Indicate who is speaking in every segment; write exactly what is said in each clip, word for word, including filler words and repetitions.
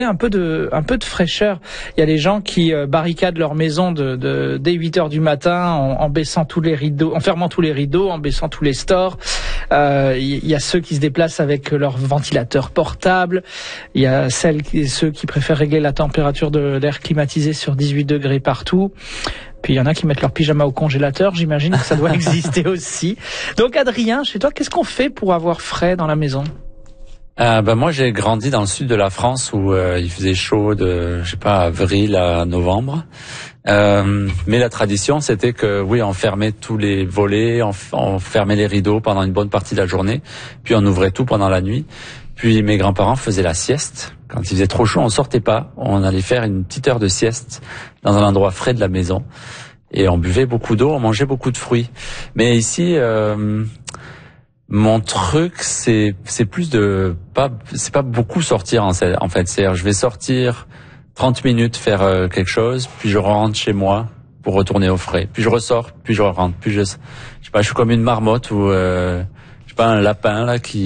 Speaker 1: un peu de un peu de fraîcheur. Il y a des gens qui euh, barricadent leur maison de, de dès huit heures du matin en, en baissant tous les rideaux, en fermant tous les rideaux, en baissant tous les stores. Euh, il y a ceux qui se déplacent avec leur ventilateur portable. Il y a celles qui, ceux qui préfèrent régler la température de l'air climatisé sur dix-huit degrés partout. Puis il y en a qui mettent leur pyjama au congélateur. J'imagine que ça doit exister aussi. Donc Adrien, chez toi, qu'est-ce qu'on fait pour avoir frais dans la maison?
Speaker 2: Euh, ben moi j'ai grandi dans le sud de la France où euh, il faisait chaud de je sais pas avril à novembre. Euh, mais la tradition c'était que oui on fermait tous les volets, on, on fermait les rideaux pendant une bonne partie de la journée, puis on ouvrait tout pendant la nuit. Puis mes grands-parents faisaient la sieste. Quand il faisait trop chaud, on sortait pas, on allait faire une petite heure de sieste dans un endroit frais de la maison et on buvait beaucoup d'eau, on mangeait beaucoup de fruits. Mais ici euh, mon truc, c'est c'est plus de pas c'est pas beaucoup sortir en, en fait. C'est je vais sortir trente minutes faire euh, quelque chose, puis je rentre chez moi pour retourner au frais. Puis je ressors, puis je rentre, puis je je sais pas, je suis comme une marmotte ou euh, je sais pas un lapin là qui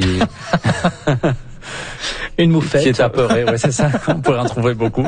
Speaker 1: une moufette
Speaker 2: qui est apeuré. Ouais, c'est ça. On pourrait en trouver beaucoup.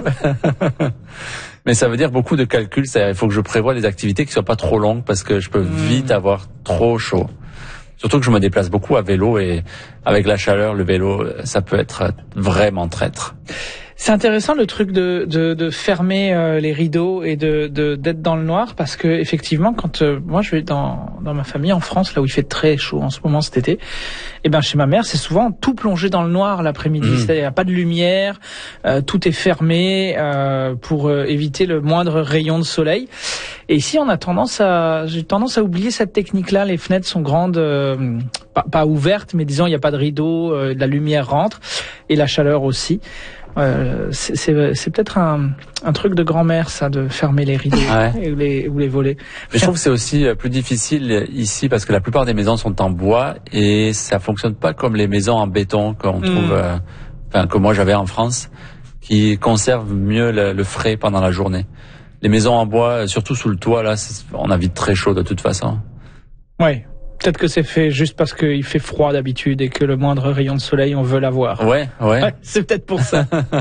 Speaker 2: Mais ça veut dire beaucoup de calculs. Il faut que je prévoie des activités qui soient pas trop longues parce que je peux vite avoir trop chaud. Surtout que je me déplace beaucoup à vélo et avec la chaleur, le vélo, ça peut être vraiment traître.
Speaker 1: C'est intéressant le truc de de, de fermer euh, les rideaux et de de d'être dans le noir parce que effectivement quand euh, moi je vais dans dans ma famille en France là où il fait très chaud en ce moment cet été, et ben chez ma mère c'est souvent tout plongé dans le noir l'après-midi, mmh. C'est-à-dire il y a pas de lumière, euh, tout est fermé euh, pour euh, éviter le moindre rayon de soleil. Et ici on a tendance à j'ai tendance à oublier cette technique-là. Les fenêtres sont grandes, euh, pas, pas ouvertes, mais disons il y a pas de rideau, euh, la lumière rentre et la chaleur aussi. Euh, c'est, c'est, c'est peut-être un, un truc de grand-mère, ça, de fermer les rideaux ouais. et les, ou les volets.
Speaker 2: Mais je trouve que c'est aussi plus difficile ici parce que la plupart des maisons sont en bois et ça fonctionne pas comme les maisons en béton qu'on trouve, mmh. euh, enfin que moi j'avais en France, qui conservent mieux le, le frais pendant la journée. Les maisons en bois, surtout sous le toit, là, on a vite très chaud de toute façon.
Speaker 1: Ouais. Peut-être que c'est fait juste parce qu'il fait froid d'habitude et que le moindre rayon de soleil, on veut l'avoir.
Speaker 2: Ouais, ouais. ouais
Speaker 1: c'est peut-être pour ça.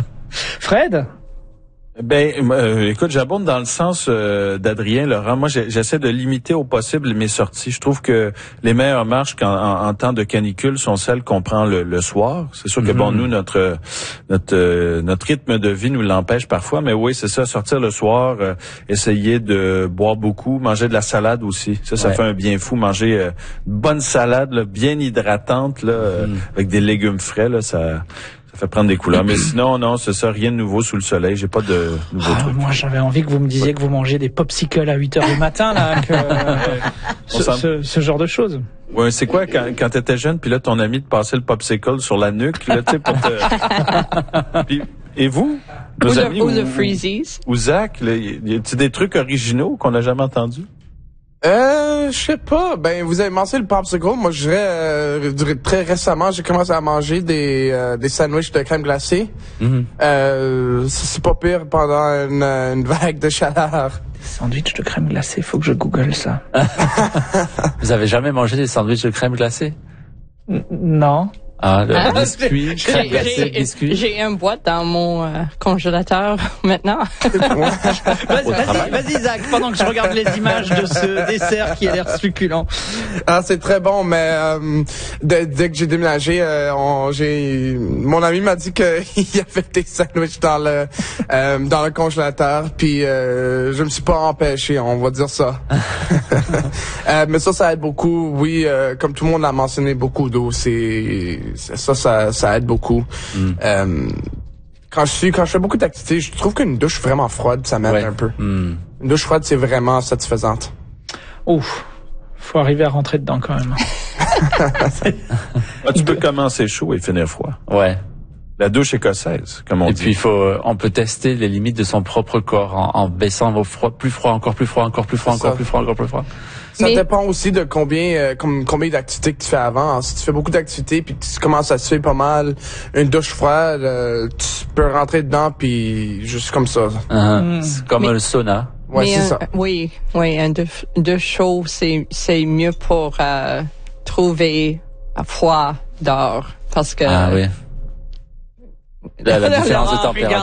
Speaker 1: Fred?
Speaker 3: Ben, euh, écoute, j'abonde dans le sens euh, d'Adrien, Laurent. Moi, j'essaie de limiter au possible mes sorties. Je trouve que les meilleures marches en, en, en temps de canicule sont celles qu'on prend le, le soir. C'est sûr que mm-hmm. bon, nous, notre notre euh, notre rythme de vie nous l'empêche parfois, mais oui, c'est ça, sortir le soir, euh, essayer de boire beaucoup, manger de la salade aussi. Ça, ça ouais. fait un bien fou. Manger euh, une bonne salade, là, bien hydratante, là, mm. euh, avec des légumes frais, là, ça. Ça fait prendre des couleurs. Mais sinon, non, c'est ça, rien de nouveau sous le soleil. J'ai pas de nouveaux
Speaker 1: ah,
Speaker 3: trucs.
Speaker 1: Moi, j'avais envie que vous me disiez que vous mangez des popsicles à huit heures du matin, là, que, euh, ce, ce, ce genre de choses.
Speaker 3: Ouais, c'est quoi quand, quand t'étais jeune, puis là, ton ami te passait le popsicle sur la nuque, là, tu sais, pour te... Puis, et vous?
Speaker 4: Nos ou amis, le, ou, ou le Freezies.
Speaker 3: Ou Zach, y a-t-il des trucs originaux qu'on n'a jamais entendus?
Speaker 5: Euh, je sais pas. Ben, vous avez mentionné le popsicle. Moi, je dirais, euh, très récemment, j'ai commencé à manger des euh, des sandwichs de crème glacée. Mm-hmm. Euh, c'est pas pire pendant une, une vague de chaleur.
Speaker 1: Des sandwichs de crème glacée, faut que je google ça.
Speaker 2: Vous avez jamais mangé des sandwichs de crème glacée?
Speaker 1: N- non.
Speaker 2: Ah, le ah, biscuit, crème glacée, biscuit.
Speaker 4: J'ai une boîte dans mon euh, congélateur maintenant.
Speaker 1: vas-y, vas-y, vas-y, Zach, pendant que je regarde les images de ce dessert qui a l'air succulent.
Speaker 5: Ah, c'est très bon, mais euh, dès, dès que j'ai déménagé, euh, on, j'ai mon ami m'a dit qu'il y avait des sandwichs dans le euh, dans le congélateur, puis euh, je me suis pas empêché, on va dire ça. euh, mais ça, ça aide beaucoup. Oui, euh, comme tout le monde l'a mentionné, beaucoup d'eau, c'est Ça, ça, ça aide beaucoup. Mm. Euh, quand je suis, quand je fais beaucoup d'activités, je trouve qu'une douche vraiment froide, ça m'aide ouais. un peu. Mm. Une douche froide, c'est vraiment satisfaisante.
Speaker 1: Ouf, faut arriver à rentrer dedans quand même.
Speaker 3: ah, tu peux commencer chaud et finir froid.
Speaker 2: Ouais.
Speaker 3: La douche écossaise, comme on
Speaker 2: et
Speaker 3: dit.
Speaker 2: Et puis il faut, on peut tester les limites de son propre corps en, en baissant au froid, plus froid, encore plus froid, encore plus froid, encore plus froid, encore plus froid.
Speaker 5: Ça Mais... dépend aussi de combien, euh, comme, combien d'activités que tu fais avant. Si tu fais beaucoup d'activités puis tu commences à suer pas mal, une douche froide, euh, tu peux rentrer dedans puis juste comme ça.
Speaker 2: Uh-huh. Mm. C'est comme Mais... un sauna.
Speaker 5: Ouais,
Speaker 4: Mais
Speaker 5: c'est
Speaker 4: un,
Speaker 5: ça.
Speaker 4: Oui, oui, un douche, douche chaud, c'est c'est mieux pour euh, trouver à froid dehors parce que.
Speaker 2: Ah oui. La, la différence de température.